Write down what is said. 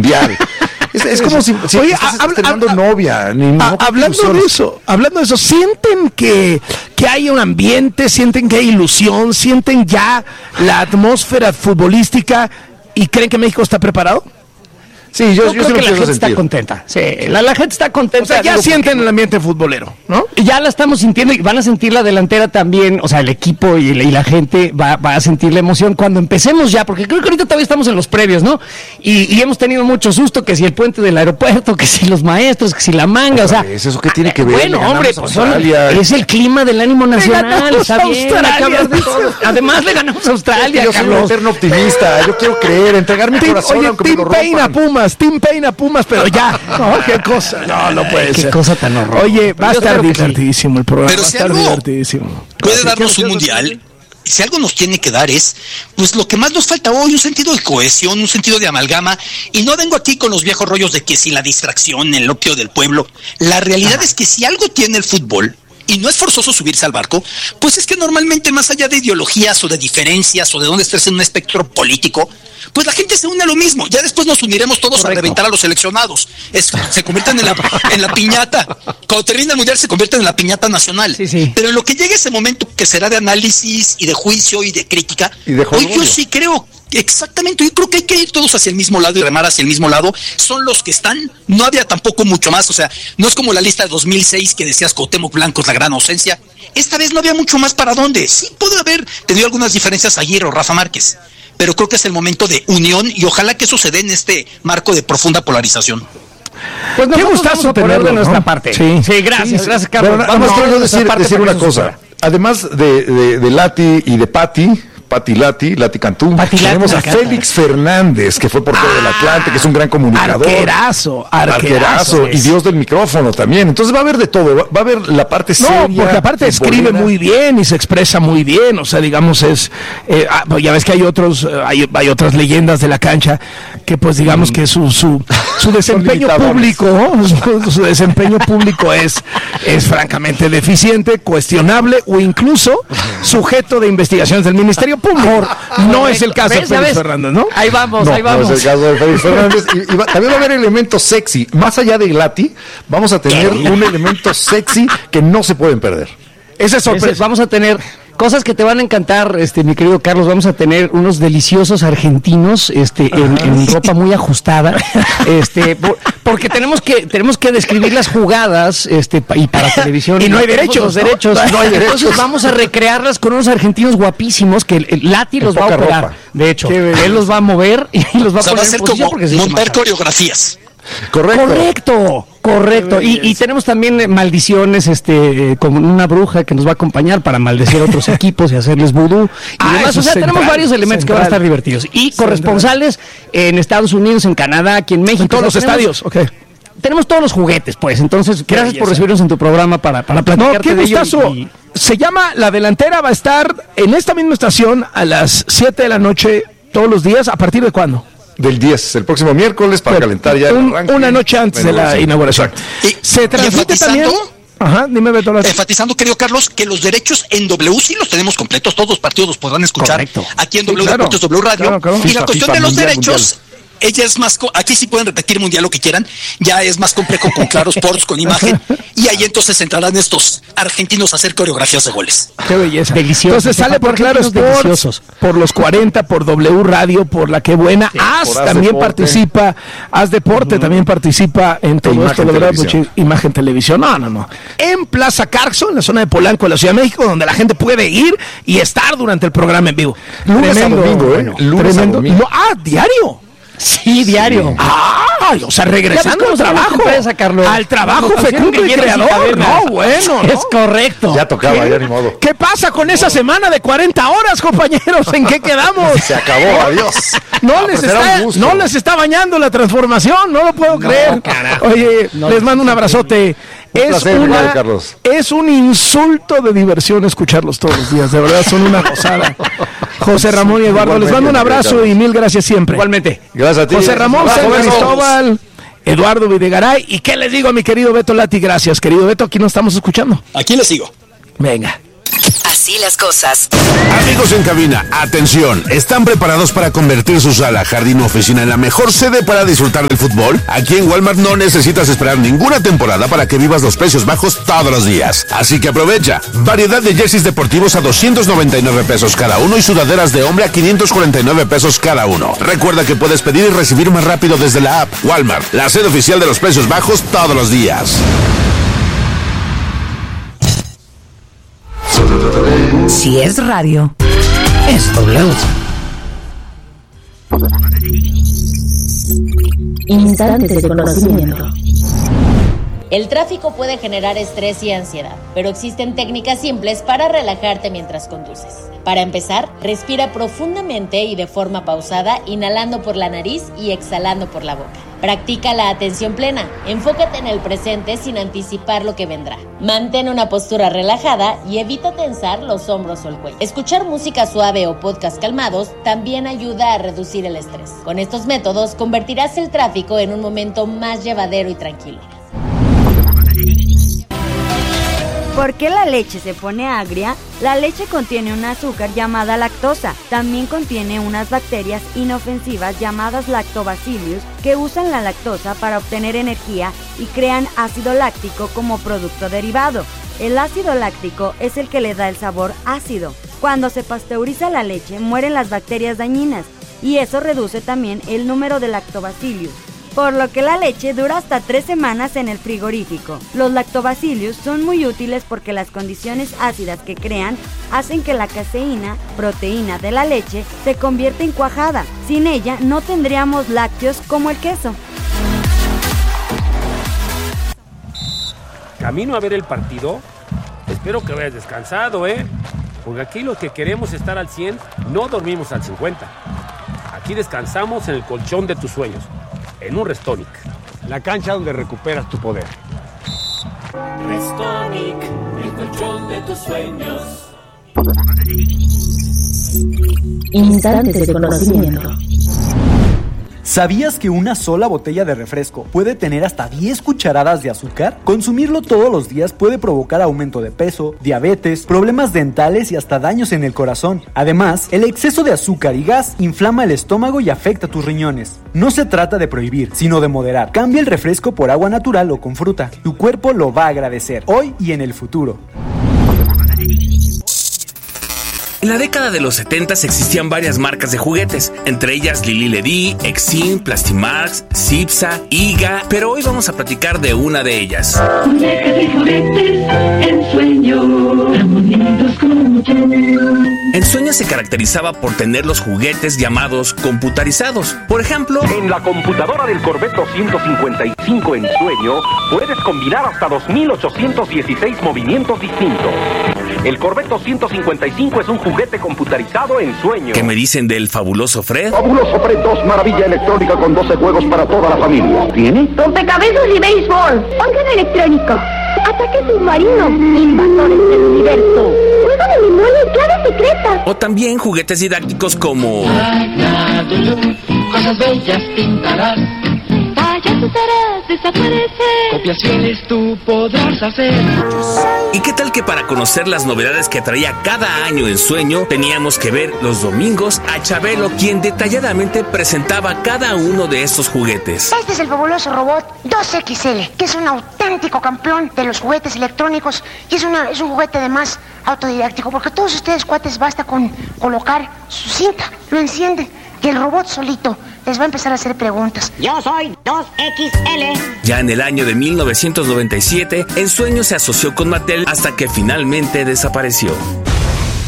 mundial. Es como si estás estrenando novia. Hablando de eso, ¿sienten que hay un ambiente, sienten que hay ilusión, sienten ya la atmósfera futbolística y creen que México está preparado? Sí, yo creo que la gente está contenta. Sí, la gente está contenta. O sea, ya sienten el ambiente futbolero, ¿no? Ya la estamos sintiendo y van a sentir la delantera también. O sea, el equipo y la gente va a sentir la emoción cuando empecemos ya, porque creo que ahorita todavía estamos en los previos, ¿no? Y hemos tenido mucho susto, que si el puente del aeropuerto, que si los maestros, que si la manga, o sea. ¿Eso qué tiene que ver? Bueno, hombre, pues es el clima del ánimo nacional, está bien. Además le ganamos a Australia, yo soy un eterno optimista, yo quiero creer, entregar mi corazón. Oye, Team Pain a Pumas, pero ya. No, qué cosa. No puede ser. Qué cosa tan horrorosa. Oye, va a estar divertidísimo el programa. Pero si algo puede darnos un mundial, si algo nos tiene que dar es, pues lo que más nos falta hoy, un sentido de cohesión, un sentido de amalgama. Y no vengo aquí con los viejos rollos de que si la distracción, el opio del pueblo. La realidad es que si algo tiene el fútbol, y no es forzoso subirse al barco, pues es que normalmente más allá de ideologías o de diferencias o de dónde estés en un espectro político, pues la gente se une a lo mismo. Ya después nos uniremos todos a reventar a los seleccionados. Se convierten en la piñata. Cuando termina el mundial se convierten en la piñata nacional. Sí. Pero en lo que llegue ese momento que será de análisis y de juicio y de crítica, hoy yo sí creo. Exactamente, yo creo que hay que ir todos hacia el mismo lado y remar hacia el mismo lado. Son los que están, no había tampoco mucho más, o sea, no es como la lista de 2006 que decías Cuauhtémoc Blanco es la gran ausencia. Esta vez no había mucho más para dónde. Sí puede haber tenido algunas diferencias Aguirre o Rafa Márquez, pero creo que es el momento de unión y ojalá que eso se dé en este marco de profunda polarización. Pues qué gustazo tenerlo de nuestra parte. Sí, gracias, Carlos. Pero vamos a decir una cosa. Además de Lati y de Pati Lati Cantú. Tenemos a Félix Fernández, que fue portero del Atlante, que es un gran comunicador. Arquerazo. Y Dios del micrófono también. Entonces va a haber de todo. Va a haber la parte seria. No, porque aparte escribe muy bien y se expresa muy bien. O sea, digamos, ya ves que hay otras leyendas de la cancha que, pues, digamos que su desempeño público, su desempeño público es francamente deficiente, cuestionable o incluso sujeto de investigaciones del Ministerio Público. No es el caso de Félix Fernández, ¿no? Ahí vamos. No es el caso de Félix Fernández. Y también va a haber elementos sexy. Más allá de Lati, vamos a tener un elemento sexy que no se pueden perder. Esa es sorpresa. Vamos a tener cosas que te van a encantar, mi querido Carlos. Vamos a tener unos deliciosos argentinos, en ropa muy ajustada, porque tenemos que describir las jugadas, y para televisión. Y no hay derechos. No hay derechos. Entonces vamos a recrearlas con unos argentinos guapísimos que el Lati los va a operar. Ropa. De hecho, él los va a mover y los va a poner va a ser como montar coreografías. Correcto. Y tenemos también maldiciones, como una bruja que nos va a acompañar para maldecir a otros equipos y hacerles vudú. Y demás. O sea, tenemos varios elementos que van a estar divertidos. Y corresponsales en Estados Unidos, en Canadá, aquí en México. En todos los estadios, ok. Tenemos todos los juguetes, pues. Entonces, gracias por recibirnos en tu programa para platicarte de ello. Gustazo. Se llama La Delantera, va a estar en esta misma estación a las 7 de la noche todos los días. ¿A partir de cuándo? Del 10, el próximo miércoles, para calentar ya el arranque. Una noche antes de la inauguración. Se transmite también. Ajá, dime, Beto. Enfatizando, querido Carlos, que los derechos en W sí los tenemos completos. Todos los partidos los podrán escuchar. Correcto. Aquí en W Deportes, W Radio. Claro. Y la cuestión de los derechos. Ella es más, aquí sí pueden repetir mundial lo que quieran, ya es más complejo con Claro Sports, con imagen, y ahí entonces entrarán estos argentinos a hacer coreografías de goles. Qué belleza. Delicioso. Entonces sale por Claro Sports, por los 40, por W Radio, por La Qué Buena, también participa, Haz Deporte también participa en todo esto, Imagen Televisión. No. En Plaza Carso, en la zona de Polanco, en la Ciudad de México, donde la gente puede ir y estar durante el programa en vivo. Lunes a domingo, Lunes a domingo. Diario. Sí, diario. O sea, regresando al trabajo. Al trabajo fecundo y creador. Bueno. Es correcto. Ya tocaba, ya ni modo. ¿Qué pasa con esa semana de 40 horas, compañeros? ¿En qué quedamos? Se acabó, adiós. No les está bañando la transformación, no lo puedo creer. Carajo. Oye, les mando un abrazote. Es un insulto de diversión escucharlos todos los días, de verdad, son una gozada. José Ramón y Eduardo, les mando un abrazo y mil gracias siempre. Igualmente. Gracias a ti. José Ramón, Cristóbal, Eduardo Videgaray. ¿Y qué les digo a mi querido Beto Lati? Gracias, querido Beto, aquí nos estamos escuchando. Aquí les sigo. Venga. Así las cosas. Amigos en cabina, atención, ¿están preparados para convertir su sala, jardín o oficina en la mejor sede para disfrutar del fútbol? Aquí en Walmart no necesitas esperar ninguna temporada para que vivas los precios bajos todos los días. Así que aprovecha. Variedad de jerseys deportivos a 299 pesos cada uno y sudaderas de hombre a 549 pesos cada uno. Recuerda que puedes pedir y recibir más rápido desde la app. Walmart, la sede oficial de los precios bajos todos los días. Si es radio, es W. Instantes de conocimiento. El tráfico puede generar estrés y ansiedad, pero existen técnicas simples para relajarte mientras conduces. Para empezar, respira profundamente y de forma pausada, inhalando por la nariz y exhalando por la boca. Practica la atención plena, enfócate en el presente sin anticipar lo que vendrá. Mantén una postura relajada y evita tensar los hombros o el cuello. Escuchar música suave o podcast calmados también ayuda a reducir el estrés. Con estos métodos convertirás el tráfico en un momento más llevadero y tranquilo. ¿Por qué la leche se pone agria? La leche contiene un azúcar llamada lactosa. También contiene unas bacterias inofensivas llamadas lactobacillus que usan la lactosa para obtener energía y crean ácido láctico como producto derivado. El ácido láctico es el que le da el sabor ácido. Cuando se pasteuriza la leche, mueren las bacterias dañinas y eso reduce también el número de lactobacillus, por lo que la leche dura hasta 3 semanas en el frigorífico. Los lactobacillus son muy útiles porque las condiciones ácidas que crean hacen que la caseína, proteína de la leche, se convierta en cuajada. Sin ella no tendríamos lácteos como el queso. Camino a ver el partido. Espero que hayas descansado, porque aquí los que queremos estar al 100 no dormimos al 50. Aquí descansamos en el colchón de tus sueños. En un Restonic, la cancha donde recuperas tu poder. Restonic, el colchón de tus sueños. Instantes de conocimiento. ¿Sabías que una sola botella de refresco puede tener hasta 10 cucharadas de azúcar? Consumirlo todos los días puede provocar aumento de peso, diabetes, problemas dentales y hasta daños en el corazón. Además, el exceso de azúcar y gas inflama el estómago y afecta tus riñones. No se trata de prohibir, sino de moderar. Cambia el refresco por agua natural o con fruta. Tu cuerpo lo va a agradecer, hoy y en el futuro. En la década de los 70 existían varias marcas de juguetes, entre ellas Lili Ledy, Exim, Plastimax, Cipsa, Iga, pero hoy vamos a platicar de una de ellas. Muñecas y juguetes, Ensueño, tan bonitos como tú. Ensueño se caracterizaba por tener los juguetes llamados computarizados. Por ejemplo, en la computadora del Corvette 255 Ensueño puedes combinar hasta 2.816 movimientos distintos. El Corvette 255 es un juguete computarizado Ensueño. ¿Qué me dicen del fabuloso Fred? Fabuloso Fred 2, maravilla electrónica con 12 juegos para toda la familia. ¿Tiene? Rompecabezas y béisbol. Órgano electrónico. Ataque submarino. Invasores del universo. Juego de memoria y clave secreta. O también juguetes didácticos como... Cosas bellas pintarás. Payasos harás desaparecer. Copiaciones tú podrás hacer. ¿Y qué tal que para conocer las novedades que traía cada año Ensueño teníamos que ver los domingos a Chabelo, quien detalladamente presentaba cada uno de estos juguetes? Este es el fabuloso robot 2XL, que es un auténtico campeón de los juguetes electrónicos y es un juguete además autodidáctico, porque todos ustedes, cuates, basta con colocar su cinta, lo encienden y el robot solito les va a empezar a hacer preguntas. Yo soy 2XL. Ya en el año de 1997, Ensueño se asoció con Mattel hasta que finalmente desapareció.